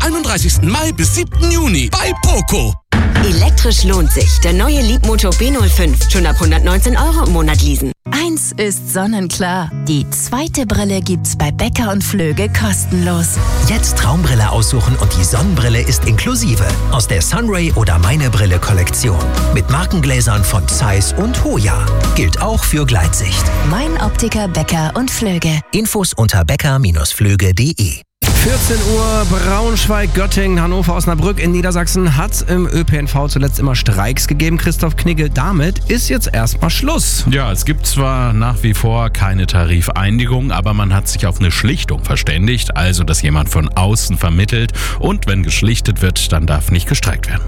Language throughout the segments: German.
31. Mai bis 7. Juni bei Poco. Elektrisch lohnt sich. Der neue Leapmoto B05. Schon ab 119 € im Monat leasen. Eins ist sonnenklar. Die zweite Brille gibt's bei Becker und Flöge kostenlos. Jetzt Traumbrille aussuchen und die Sonnenbrille ist inklusive. Aus der Sunray oder Meine Brille Kollektion. Mit Markengläsern von Zeiss und Hoya. Gilt auch für Gleitsicht. Mein Optiker Becker und Flöge. Infos unter becker-flöge.de. 14 Uhr, Braunschweig, Göttingen, Hannover, Osnabrück in Niedersachsen hat im ÖPNV zuletzt immer Streiks gegeben. Christoph Knigge, damit ist jetzt erstmal Schluss. Ja, es gibt zwar nach wie vor keine Tarifeinigung, aber man hat sich auf eine Schlichtung verständigt, also dass jemand von außen vermittelt und wenn geschlichtet wird, dann darf nicht gestreikt werden.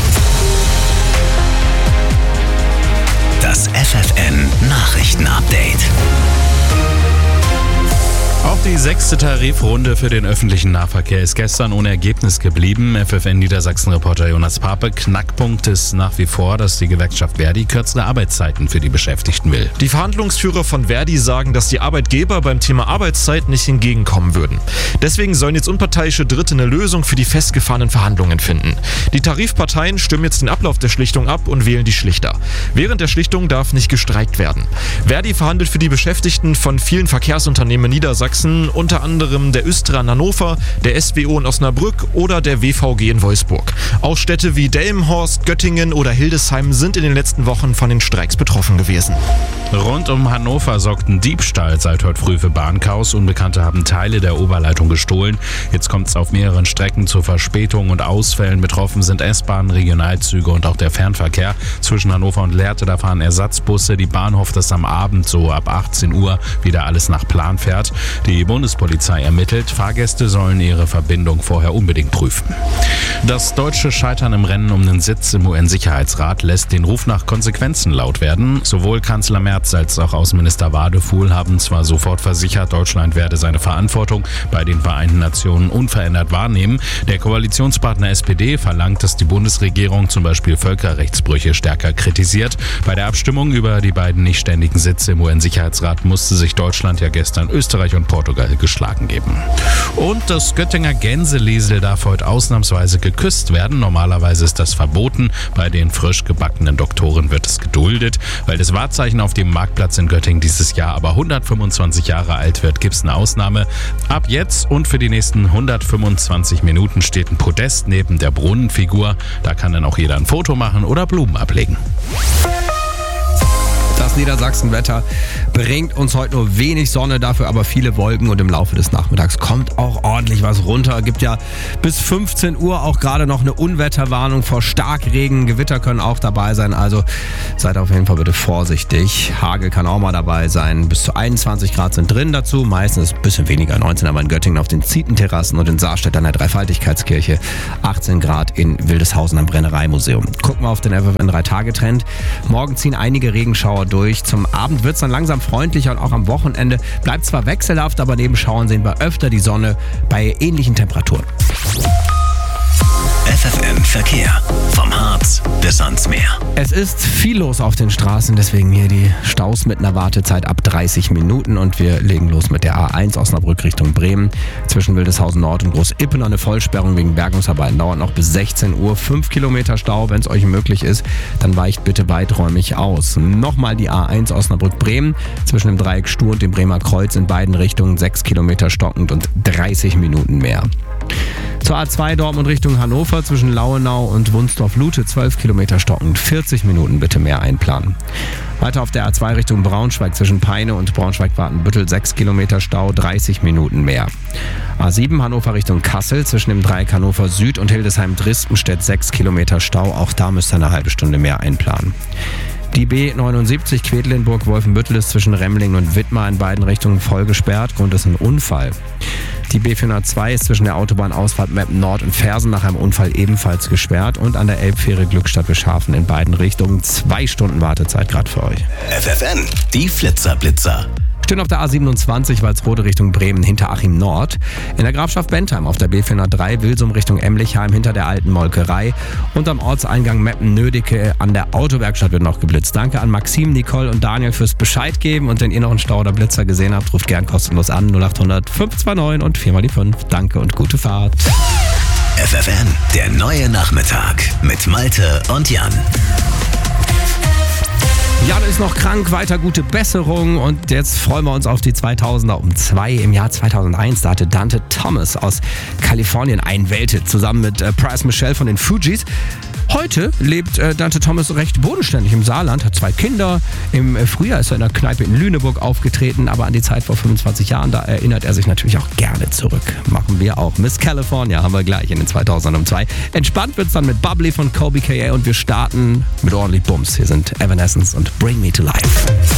Das FFN Nachrichtenupdate. Auch die 6. Tarifrunde für den öffentlichen Nahverkehr ist gestern ohne Ergebnis geblieben. FFN Niedersachsen-Reporter Jonas Pape. Knackpunkt ist nach wie vor, dass die Gewerkschaft Verdi kürzere Arbeitszeiten für die Beschäftigten will. Die Verhandlungsführer von Verdi sagen, dass die Arbeitgeber beim Thema Arbeitszeit nicht entgegenkommen würden. Deswegen sollen jetzt unparteiische Dritte eine Lösung für die festgefahrenen Verhandlungen finden. Die Tarifparteien stimmen jetzt den Ablauf der Schlichtung ab und wählen die Schlichter. Während der Schlichtung darf nicht gestreikt werden. Verdi verhandelt für die Beschäftigten von vielen Verkehrsunternehmen in Niedersachsen, unter anderem der Östra in Hannover, der SWO in Osnabrück oder der WVG in Wolfsburg. Auch Städte wie Delmenhorst, Göttingen oder Hildesheim sind in den letzten Wochen von den Streiks betroffen gewesen. Rund um Hannover sorgt ein Diebstahl seit heute früh für Bahnchaos. Unbekannte haben Teile der Oberleitung gestohlen. Jetzt kommt es auf mehreren Strecken zu Verspätungen und Ausfällen. Betroffen sind S-Bahnen, Regionalzüge und auch der Fernverkehr. Zwischen Hannover und Lehrte, da fahren Ersatzbusse. Die Bahn hofft, dass am Abend so ab 18 Uhr wieder alles nach Plan fährt. Die Bundespolizei ermittelt. Fahrgäste sollen ihre Verbindung vorher unbedingt prüfen. Das deutsche Scheitern im Rennen um den Sitz im UN-Sicherheitsrat lässt den Ruf nach Konsequenzen laut werden. Sowohl Kanzler Merz als auch Außenminister Wadefuhl haben zwar sofort versichert, Deutschland werde seine Verantwortung bei den Vereinten Nationen unverändert wahrnehmen. Der Koalitionspartner SPD verlangt, dass die Bundesregierung zum Beispiel Völkerrechtsbrüche stärker kritisiert. Bei der Abstimmung über die beiden nicht ständigen Sitze im UN-Sicherheitsrat musste sich Deutschland ja gestern Österreich und Portugal geschlagen geben. Und das Göttinger Gänseliesel darf heute ausnahmsweise geküsst werden. Normalerweise ist das verboten. Bei den frisch gebackenen Doktoren wird es geduldet. Weil das Wahrzeichen auf dem Marktplatz in Göttingen dieses Jahr aber 125 Jahre alt wird, gibt es eine Ausnahme. Ab jetzt und für die nächsten 125 Minuten steht ein Podest neben der Brunnenfigur. Da kann dann auch jeder ein Foto machen oder Blumen ablegen. Das Niedersachsenwetter bringt uns heute nur wenig Sonne, dafür aber viele Wolken und im Laufe des Nachmittags kommt auch ordentlich was runter. Gibt ja bis 15 Uhr auch gerade noch eine Unwetterwarnung vor Starkregen. Gewitter können auch dabei sein, also seid auf jeden Fall bitte vorsichtig. Hagel kann auch mal dabei sein. Bis zu 21 Grad sind drin dazu. Meistens ein bisschen weniger, 19 aber in Göttingen auf den Zietenterrassen und in Saarstedt an der Dreifaltigkeitskirche. 18 Grad in Wildeshausen am Brennereimuseum. Gucken wir auf den FFN 3-Tage-Trend. Morgen ziehen einige Regenschauer durch. Zum Abend wird es dann langsam freundlicher und auch am Wochenende bleibt zwar wechselhaft, aber neben Schauern sehen wir öfter die Sonne bei ähnlichen Temperaturen. FFN Verkehr. Vom Harz bis ans Meer. Es ist viel los auf den Straßen, deswegen hier die Staus mit einer Wartezeit ab 30 Minuten und wir legen los mit der A1 Osnabrück Richtung Bremen. Zwischen Wildeshausen Nord und Großippener eine Vollsperrung wegen Bergungsarbeiten dauert noch bis 16 Uhr. 5 Kilometer Stau, wenn es euch möglich ist, dann weicht bitte weiträumig aus. Nochmal die A1 Osnabrück Bremen. Zwischen dem Dreieck Stur und dem Bremer Kreuz in beiden Richtungen 6 Kilometer stockend und 30 Minuten mehr. Zur A2 Dortmund Richtung Hannover zwischen Lauenau und Wunsdorf-Lute 12 Kilometer stockend, 40 Minuten bitte mehr einplanen. Weiter auf der A2 Richtung Braunschweig zwischen Peine und Braunschweig-Watenbüttel 6 Kilometer Stau, 30 Minuten mehr. A7 Hannover Richtung Kassel zwischen dem Dreieck Hannover Süd und Hildesheim-Dristenstedt 6 Kilometer Stau, auch da müsst ihr eine halbe Stunde mehr einplanen. Die B79 Quedlinburg-Wolfenbüttel ist zwischen Remlingen und Wittmar in beiden Richtungen voll gesperrt. Grund ist ein Unfall. Die B402 ist zwischen der Autobahnausfahrt Meppen Nord und Fersen nach einem Unfall ebenfalls gesperrt. Und an der Elbfähre Glückstadt-Bischhafen in beiden Richtungen 2 Stunden Wartezeit gerade für euch. FFN, die Flitzer-Blitzer. Stehen auf der A27 Walsrode Richtung Bremen hinter Achim Nord. In der Grafschaft Bentheim auf der B403 Wilsum Richtung Emlichheim hinter der alten Molkerei. Und am Ortseingang Meppen-Nödicke an der Autowerkstatt wird noch geblitzt. Danke an Maxim, Nicole und Daniel fürs Bescheid geben. Und wenn ihr noch einen Stau oder Blitzer gesehen habt, ruft gern kostenlos an 0800 529 und 4 mal die 5. Danke und gute Fahrt. FFN, der neue Nachmittag mit Malte und Jan. Jan ist noch krank, weiter gute Besserung und jetzt freuen wir uns auf die 2000er um 2. Im Jahr 2001, da hatte Dante Thomas aus Kalifornien einen Welthit zusammen mit Price Michelle von den Fugees. Heute lebt Dante Thomas recht bodenständig im Saarland, hat 2 Kinder. Im Frühjahr ist er in der Kneipe in Lüneburg aufgetreten, aber an die Zeit vor 25 Jahren, da erinnert er sich natürlich auch gerne zurück. Machen wir auch. Miss California haben wir gleich in den 2000 um 2. Entspannt wird's dann mit Bubbly von Kobe K.A. und wir starten mit ordentlich Bums. Hier sind Evanescence und Bring Me to Life.